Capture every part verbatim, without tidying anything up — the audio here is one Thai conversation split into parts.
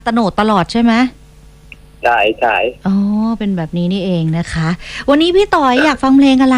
ตโนดตลอดใช่ไหมใช่ใช่อ๋อเป็นแบบนี้นี่เองนะคะวันนี้พี่ต่อยอยากฟังเพลงอะไร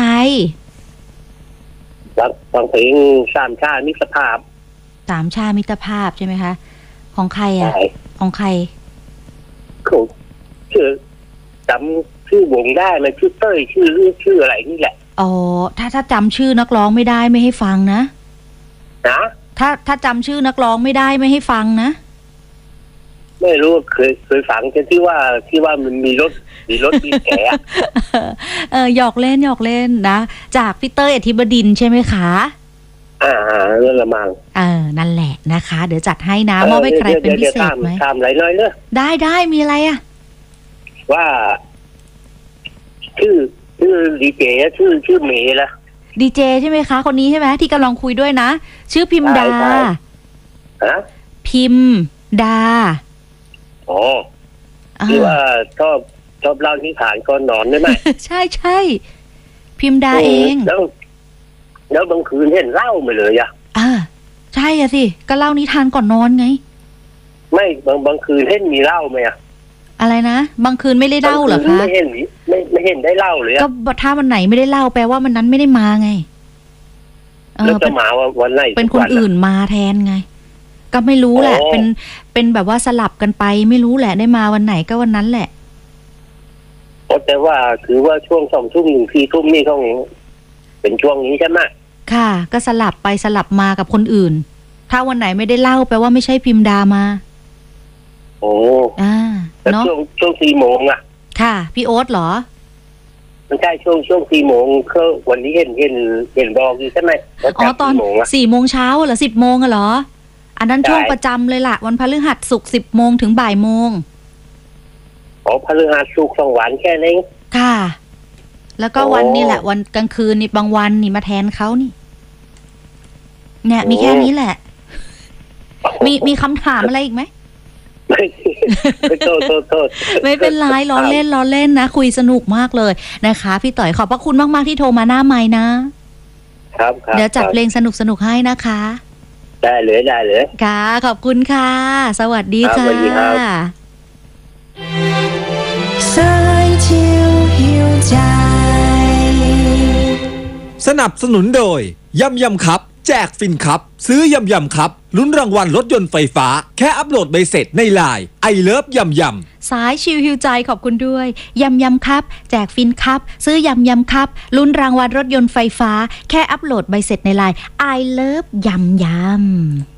ฟังเพลงสามชาติมิตรภาพสามชาติมิตรภาพใช่ไหมคะของใครอ่ะของใครเขาชื่อจำชื่อวงได้มันชื่อเต้ยชื่อชื่ออะไรนี่แหละอ๋อถ้าถ้าจำชื่อนักร้องไม่ได้ไม่ให้ฟังนะนะถ้าถ้าจำชื่อนักร้องไม่ได้ไม่ให้ฟังนะไม่รู้เคยเคยฟังแค่ที่ว่าที่ว่ามันมีรถมีรถมีแกะเออหยอกเล่นหยอกเล่นนะจากพี่เต้ยอธิบดินใช่ไหมคะอ่านั่นละมังเออนั่นแหละนะคะเดี๋ยวจัดให้นะมอบให้ใครเป็นพิเศษไหมทำอะไรน้อยเนอะได้ได้มีอะไรอ่ะว่าชื่อชื่อดีเจชื่อชื่อเมย์ละดีเจใช่ไหมคะคนนี้ใช่ไหมที่กำลังคุยด้วยนะชื่อพิมดาฮะพิมดาอ๋อที่ว่าชอบชอบเล่านิทานก่อนนอนได้ไหมใช่ใช่พิมดาเองแล้วแล้วบางคืนเห็นเล่ามาเลยอ่ะอ่าใช่อะสิก็เล่านิทานก่อนนอนไงไม่บางบางคืนเห็นมีเล่าไหมอ่ะอะไรนะบางคืนไม่ได้เล่าเหรอคะไม่เห็นไม่ไม่เห็นได้เล่าเลยก็ถ้าวันไหนไม่ได้เล่าแปลว่ามันนั้นไม่ได้มาไงแล้วจะมาวันไหนเป็นคนอื่นมาแทนไงก็ไม่รู้แหละเป็นเป็นแบบว่าสลับกันไปไม่รู้แหละได้มาวันไหนก็วันนั้นแหละแต่ว่าคือว่าช่วงสองทุ่มหนึ่งสี่ทุ่มนี่ต้องเป็นช่วงนี้ใช่ไหมค่ะก็สลับไปสลับมากับคนอื่นถ้าวันไหนไม่ได้เล่าแปลว่าไม่ใช่พิมดามาโอ้อ่าเนาะช่วงช่วงสี่โมงอ่ะค่ะพี่โอ๊ตเหรอมันใช่ช่วงช่วงสี่โมงเขาวันนี้เห็นเห็นเห็นบอกอยู่ใช่ไหมอ๋อตอนสี่โมงเช้าเหรอสิบโมงเหรออันนั้นช่วงประจำเลยล่ะวันพฤหัสศุกร์สิบโมงถึงบ่ายโมงอ๋อพฤหัสศุกร์สองวันแค่นี้ค่ะแล้วก็วันนี้แหละวันกลางคืนนี่บางวันนี่มาแทนเขานี่เนี่ยมีแค่นี้แหละมีมีคำถามอะไรอีกไหมไม่โทษโทษโทษไม่เป็นไรล้อเล่นล้อเล่นนะคุยสนุกมากเลยนะคะพี่ต่อยขอบพระคุณมากๆที่โทรมาหน้าไมค์นะครับเดี๋ยวจัดเพลงสนุกสนุกให้นะคะได้เลยได้เลยค่ะขอบคุณค่ะสวัสดีค่ะสายเที่ยวหิวใจสนับสนุนโดยยำยำครับแจกฟินครับซื้อยำยำครับลุ้นรางวัลรถยนต์ไฟฟ้าแค่อัปโหลดใบเสร็จในไลน์ไอเลิฟยำยำสายชิวหิวใจขอบคุณด้วยยำยำครับแจกฟินครับซื้อยำยำครับลุ้นรางวัลรถยนต์ไฟฟ้าแค่อัปโหลดใบเสร็จในไลน์ไอเลิฟยำยำ